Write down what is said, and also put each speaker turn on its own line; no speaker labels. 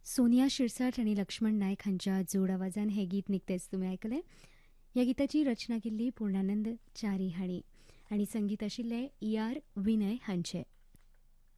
सोनिया शिरसाट आणि लक्ष्मण नायक हांच्या जोड आवाजान हें गीत निकतेच तुमी आयकलें. ह्या गिताची रचना केल्ली पूर्णानंद च्यारी हांणी आनी संगीत आशिल्लें E.R. विनय हांचें.